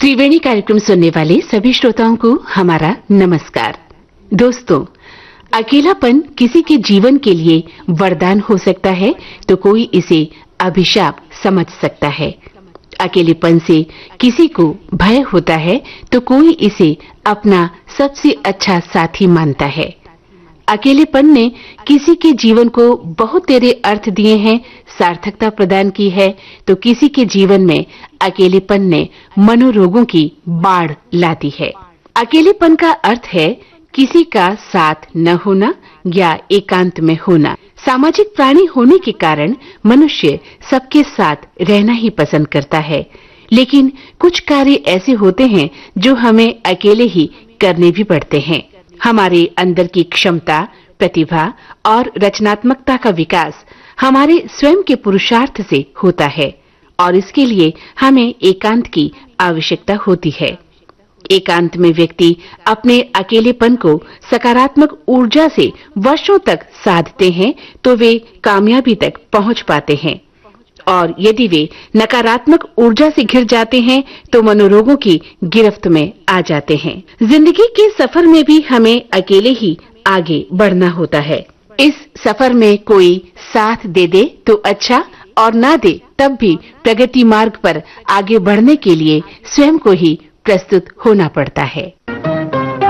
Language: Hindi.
त्रिवेणी कार्यक्रम सुनने वाले सभी श्रोताओं को हमारा नमस्कार। दोस्तों, अकेलापन किसी के जीवन के लिए वरदान हो सकता है तो कोई इसे अभिशाप समझ सकता है। अकेलेपन से किसी को भय होता है तो कोई इसे अपना सबसे अच्छा साथी मानता है। अकेलेपन ने किसी के जीवन को बहुत तेरे अर्थ दिए हैं, सार्थकता प्रदान की है, तो किसी के जीवन में अकेलेपन ने मनोरोगों की बाढ़ ला दी है। अकेलेपन का अर्थ है किसी का साथ न होना या एकांत में होना। सामाजिक प्राणी होने के कारण मनुष्य सबके साथ रहना ही पसंद करता है, लेकिन कुछ कार्य ऐसे होते हैं जो हमें अकेले ही करने भी पड़ते हैं। हमारे अंदर की क्षमता, प्रतिभा और रचनात्मकता का विकास हमारे स्वयं के पुरुषार्थ से होता है और इसके लिए हमें एकांत की आवश्यकता होती है। एकांत में व्यक्ति अपने अकेलेपन को सकारात्मक ऊर्जा से वर्षों तक साधते हैं तो वे कामयाबी तक पहुंच पाते हैं, और यदि वे नकारात्मक ऊर्जा से घिर जाते हैं तो मनोरोगों की गिरफ्त में आ जाते हैं। जिंदगी के सफर में भी हमें अकेले ही आगे बढ़ना होता है। इस सफर में कोई साथ दे दे तो अच्छा, और ना दे तब भी प्रगति मार्ग पर आगे बढ़ने के लिए स्वयं को ही प्रस्तुत होना पड़ता है।